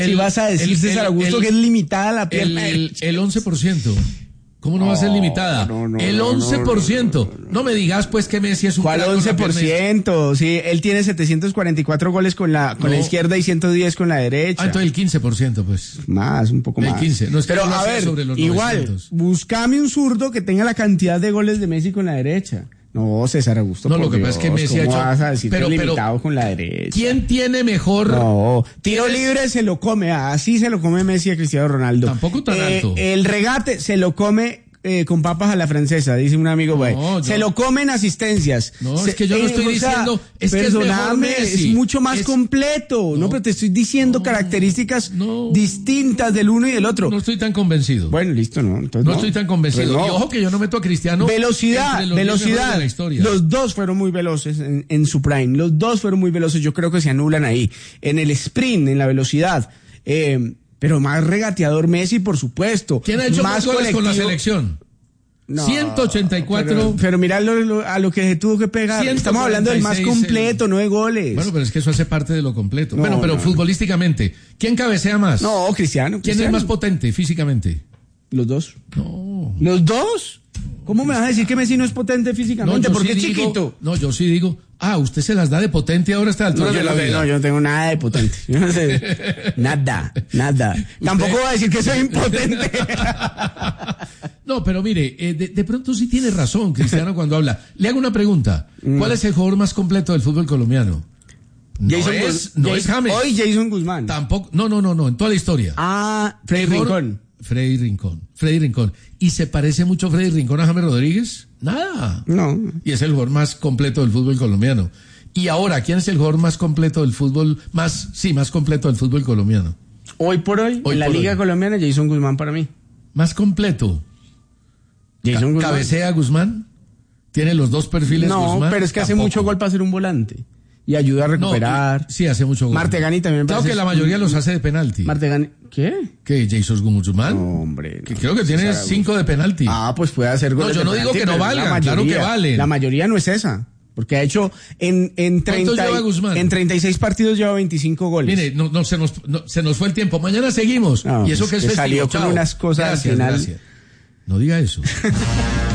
si vas a decir, César Augusto, que es limitada la pierna. El 11%. ¿Cómo no va a ser limitada? El 11%. No me digas, pues, que Messi es un ¿cuál 11%? Sí, él tiene 744 goles con la izquierda y 110 con la derecha. Ah, entonces el 15%, pues. Más, un poco más. El 15. No, es que pero, no a ver, sobre los igual, 900. Búscame un zurdo que tenga la cantidad de goles de Messi con la derecha. No, César Augusto, no, por lo que Dios, pasa es que Messi ha hecho... vas a decir pero, que es limitado con la derecha? ¿Quién tiene mejor...? No, tiro libre se lo come, así se lo come Messi a Cristiano Ronaldo. Tampoco tan alto. El regate se lo come... con papas a la francesa, dice un amigo, güey. Se lo comen asistencias. No, es que yo no estoy diciendo, es que es mejor Messi. Es mucho más completo. No, pero te estoy diciendo características distintas del uno y del otro. No estoy tan convencido. Bueno, listo, ¿no? Entonces, no estoy tan convencido. Pues y ojo que yo no meto a Cristiano. Velocidad. De la historia. Los dos fueron muy veloces en su prime. Los dos fueron muy veloces. Yo creo que se anulan ahí. En el sprint, en la velocidad. Pero más regateador Messi, por supuesto. ¿Quién ha hecho más goles con la selección? No, 184. Pero mira a lo que se tuvo que pegar. Estamos hablando del más completo, no de goles. Bueno, pero es que eso hace parte de lo completo. Pero futbolísticamente, ¿quién cabecea más? No, Cristiano. ¿Quién es más potente físicamente? Los dos. No. ¿Los dos? ¿Cómo me vas a decir que Messi no es potente físicamente? Porque es chiquito. No, yo sí digo, usted se las da de potente ahora a esta altura de la vida. No, yo no tengo nada de potente. Yo no sé. Nada. Tampoco voy a decir que soy impotente. No, pero mire, de pronto sí tiene razón Cristiano cuando habla. Le hago una pregunta. ¿Cuál es el jugador más completo del fútbol colombiano? No es James. Hoy Jason Guzmán. Tampoco. No, en toda la historia. Freddy Rincón. ¿Y se parece mucho Freddy Rincón a James Rodríguez? Nada. No. Y es el jugador más completo del fútbol colombiano. Y ahora, ¿quién es el jugador más completo del fútbol, más completo del fútbol colombiano? Hoy por hoy en la Liga Colombiana, Jason Guzmán para mí. Más completo. Jason Guzmán. ¿Cabecea Guzmán? ¿Tiene los dos perfiles Guzmán? No, pero es que hace mucho gol para ser un volante. Y ayuda a recuperar. Sí, hace mucho gol. Martegani también. Claro que la mayoría los hace de penalti. Martegani, ¿qué? ¿Qué? ¿Jason Guzmán? No, hombre. Que creo que tiene 5 de penalti. Pues puede hacer goles. No, yo no digo que no valgan, claro que valen. La mayoría no es esa. Porque ha hecho en 36 partidos lleva 25 goles. Mire, se nos fue el tiempo. Mañana seguimos. Y eso que es festivo. Salió con unas cosas al final. Gracias. No diga eso.